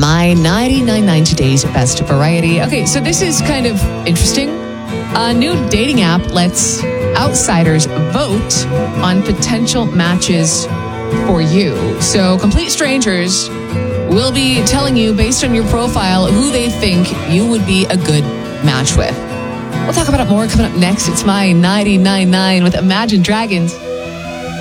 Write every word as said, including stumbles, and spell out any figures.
My ninety-nine point nine today's best variety. Okay, so this is kind of interesting. A new dating app lets outsiders vote on potential matches for you. So complete strangers will be telling you based on your profile who they think you would be a good match with. We'll talk about it more coming up next. It's my ninety-nine point nine with Imagine Dragons.